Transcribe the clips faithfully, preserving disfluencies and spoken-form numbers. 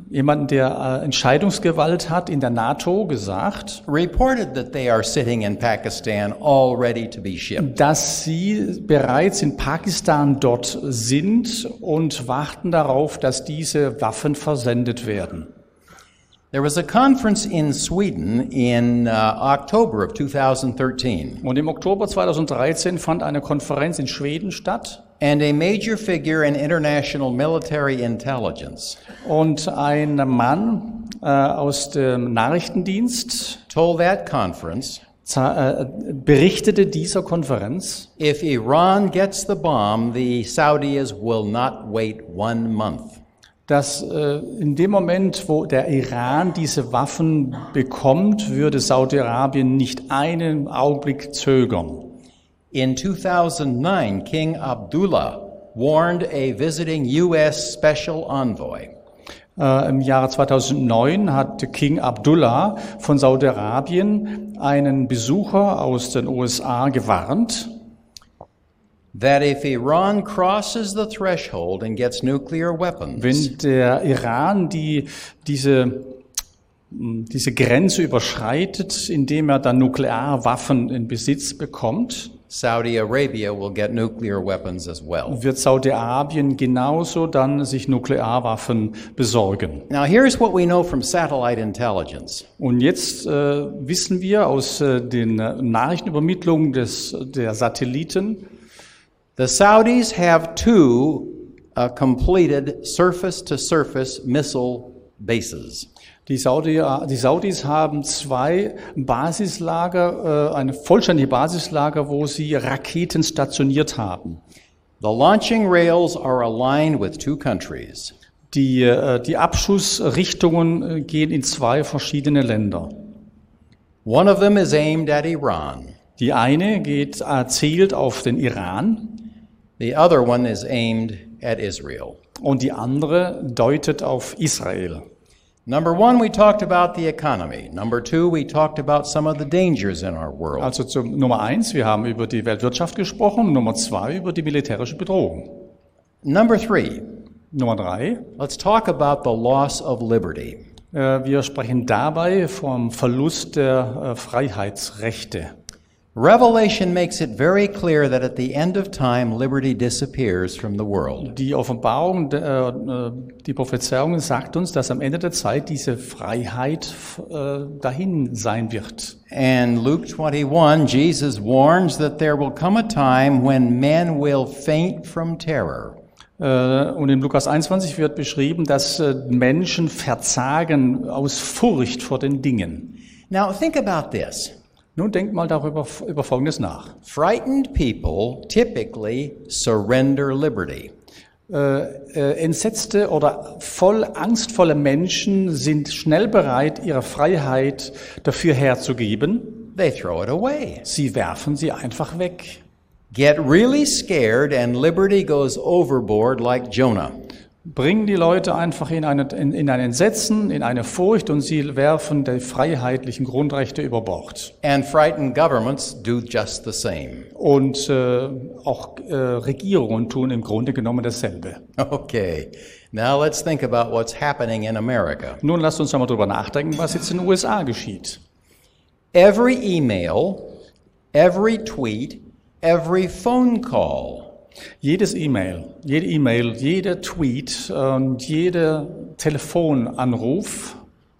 jemanden, der äh, Entscheidungsgewalt hat in der NATO, gesagt, reported that they are sitting in Pakistan all ready to be shipped. dass sie bereits in Pakistan dort sind und warten darauf, dass diese Waffen versendet werden. There was a conference in Sweden in uh, October of two thousand thirteen. Und im Oktober zweitausenddreizehn fand eine Konferenz in Schweden statt. And a major figure in international military intelligence Und ein Mann äh, aus dem Nachrichtendienst told that conference, äh, berichtete dieser Konferenz, if Iran gets the bomb, the Saudis will not wait one month. dass äh, in dem Moment, wo der Iran diese Waffen bekommt, würde Saudi-Arabien nicht einen Augenblick zögern. In two thousand nine, King Abdullah warned a visiting U S Special Envoy. Äh, Im Jahre zweitausendneun hat King Abdullah von Saudi-Arabien einen Besucher aus den U S A gewarnt, that if Iran crosses the threshold and gets nuclear weapons, wenn der Iran die, diese, diese Grenze überschreitet, indem er dann Nuklearwaffen in Besitz bekommt, Saudi Arabia will get nuclear weapons as well. wird Saudi-Arabien genauso dann sich Nuklearwaffen besorgen. Now here's what we know from satellite intelligence. Und jetzt äh, wissen wir aus äh, den Nachrichtenübermittlungen des, der Satelliten, the Saudis have two uh, completed surface-to-surface missile bases. Die, Saudi, die Saudis haben zwei Basislager, äh, eine vollständige Basislager, wo sie Raketen stationiert haben. The launching rails are aligned with two countries. Die, äh, die Abschussrichtungen gehen in zwei verschiedene Länder. One of them is aimed at Iran. Die eine geht äh, zielt auf den Iran. The other one is aimed at Israel. Und die andere deutet auf Israel. Number one, we talked about the economy. Number two, we talked about some of the dangers in our world. Also zum, Nummer eins, wir haben über die Weltwirtschaft gesprochen. Nummer zwei, über die militärische Bedrohung. Number three, Nummer drei, let's talk about the loss of liberty. äh, wir sprechen dabei vom Verlust der äh, Freiheitsrechte. Revelation makes it very clear that at the end of time, liberty disappears from the world. Die Offenbarung, äh, die Prophezeiung sagt uns, dass am Ende der Zeit diese Freiheit äh, dahin sein wird. And Luke twenty-one, Jesus warns that there will come a time when men will faint from terror. Äh, und in Lukas einundzwanzig wird beschrieben, dass äh, Menschen verzagen aus Furcht vor den Dingen. Now think about this. Nun denkt mal darüber über Folgendes nach. Frightened people typically surrender liberty. Äh, äh, entsetzte oder voll angstvolle Menschen sind schnell bereit, ihre Freiheit dafür herzugeben. They throw it away. Sie werfen sie einfach weg. Get really scared and liberty goes overboard like Jonah. Bringen die Leute einfach in, eine, in, in ein Entsetzen, in eine Furcht und sie werfen die freiheitlichen Grundrechte über Bord. And frightened governments do just the same. Und äh, auch äh, Regierungen tun im Grunde genommen dasselbe. Okay, now let's think about what's happening in America. Nun lasst uns einmal darüber nachdenken, was jetzt in den U S A geschieht. Every email, every tweet, every phone call Jedes E-Mail, jede E-Mail, jeder Tweet und jeder Telefonanruf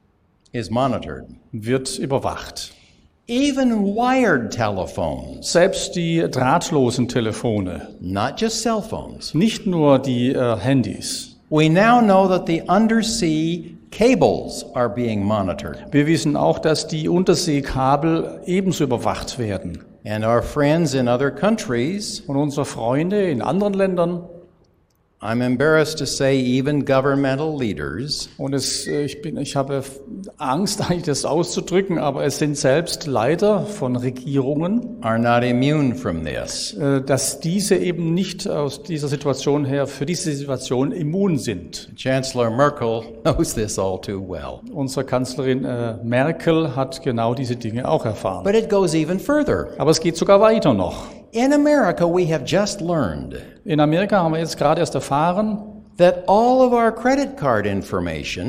is monitored. wird überwacht. Even wired telephones, Selbst die drahtlosen Telefone, not just cell phones. nicht nur die äh, Handys. We now know that the undersea cables are being monitored. Wir wissen auch, dass die Unterseekabel ebenso überwacht werden. And our friends in other countries, Und unsere Freunde in anderen Ländern, I'm embarrassed to say even governmental leaders, und es, äh, ich, bin, ich habe Angst, eigentlich das auszudrücken, aber es sind selbst Leiter von Regierungen, are not immune from this. äh, dass diese eben nicht aus dieser Situation her für diese Situation immun sind. Chancellor Merkel knows this all too well. Unsere Kanzlerin äh, Merkel hat genau diese Dinge auch erfahren. But it goes even further. Aber es geht sogar weiter noch. In America, we have just learned In Amerika haben wir jetzt gerade erst erfahren, that all of our credit card information